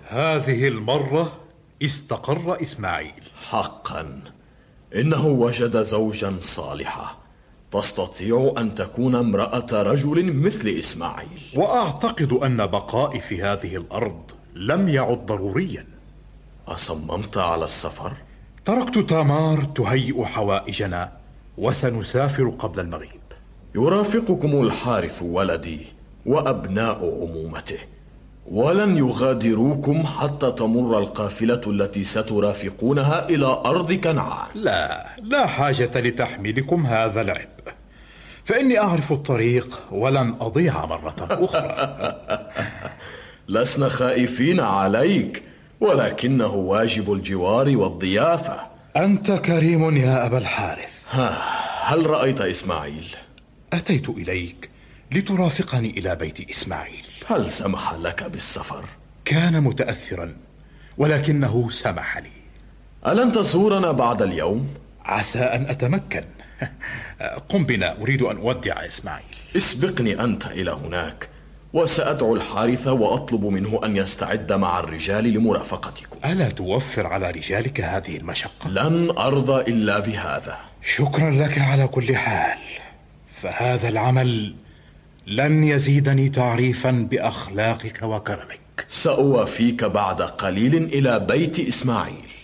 هذه المرة استقر إسماعيل. حقا إنه وجد زوجا صالحا تستطيع أن تكون امرأة رجل مثل إسماعيل. وأعتقد أن بقائي في هذه الأرض لم يعد ضروريا. أصممت على السفر؟ تركت تامار تهيئ حوائجنا وسنسافر قبل المغيب. يرافقكم الحارث ولدي وأبناء عمومته، ولن يغادروكم حتى تمر القافلة التي سترافقونها إلى أرض كنعان. لا حاجة لتحميلكم هذا العبء، فإني أعرف الطريق ولن أضيع مرة أخرى. لسنا خائفين عليك، ولكنه واجب الجوار والضيافة. أنت كريم يا أبا الحارث. هل رأيت إسماعيل؟ أتيت إليك لترافقني إلى بيت إسماعيل. هل سمح لك بالسفر؟ كان متأثرا ولكنه سمح لي. ألن تزورنا بعد اليوم؟ عسى أن أتمكن. قم بنا، أريد أن أودع إسماعيل. اسبقني أنت إلى هناك، وسأدعو الحارث وأطلب منه أن يستعد مع الرجال لمرافقتكم. ألا توفر على رجالك هذه المشقة؟ لن أرضى إلا بهذا. شكرا لك على كل حال، فهذا العمل لن يزيدني تعريفا بأخلاقك وكرمك. سأوافيك بعد قليل إلى بيت إسماعيل.